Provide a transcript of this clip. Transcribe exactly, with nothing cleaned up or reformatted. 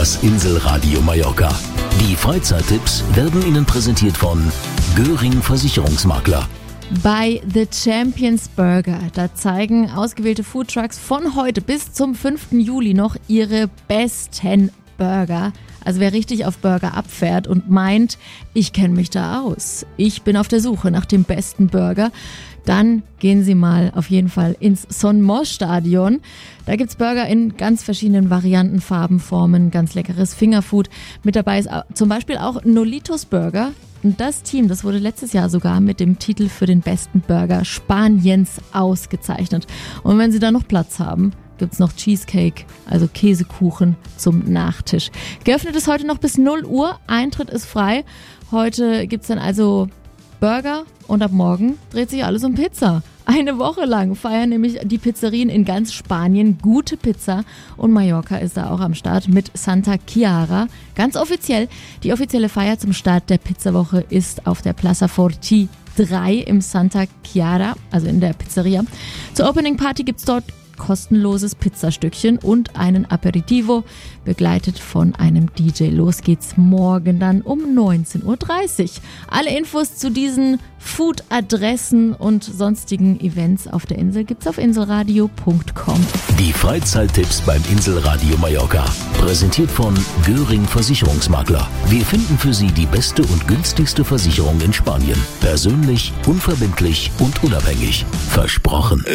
Das Inselradio Mallorca. Die Freizeittipps werden Ihnen präsentiert von Göring Versicherungsmakler. Bei The Champions Burger, da zeigen ausgewählte Foodtrucks von heute bis zum fünften Juli noch ihre besten Burger. Also wer richtig auf Burger abfährt und meint, ich kenne mich da aus, ich bin auf der Suche nach dem besten Burger, dann gehen Sie mal auf jeden Fall ins Son Moix Stadion. Da gibt's Burger in ganz verschiedenen Varianten, Farben, Formen, ganz leckeres Fingerfood. Mit dabei ist zum Beispiel auch Nolitos Burger. Und das Team, das wurde letztes Jahr sogar mit dem Titel für den besten Burger Spaniens ausgezeichnet. Und wenn Sie da noch Platz haben, gibt's noch Cheesecake, also Käsekuchen zum Nachtisch. Geöffnet ist heute noch bis null Uhr, Eintritt ist frei. Heute gibt's dann also Burger und ab morgen dreht sich alles um Pizza. Eine Woche lang feiern nämlich die Pizzerien in ganz Spanien gute Pizza und Mallorca ist da auch am Start mit Santa Chiara. Ganz offiziell, die offizielle Feier zum Start der Pizzawoche ist auf der Plaza Forti drei im Santa Chiara, also in der Pizzeria. Zur Opening Party gibt's dort kostenloses Pizzastückchen und einen Aperitivo, begleitet von einem D J. Los geht's morgen dann um neunzehn Uhr dreißig. Alle Infos zu diesen Food-Adressen und sonstigen Events auf der Insel gibt's auf inselradio punkt com. Die Freizeittipps beim Inselradio Mallorca. Präsentiert von Göring Versicherungsmakler. Wir finden für Sie die beste und günstigste Versicherung in Spanien. Persönlich, unverbindlich und unabhängig. Versprochen.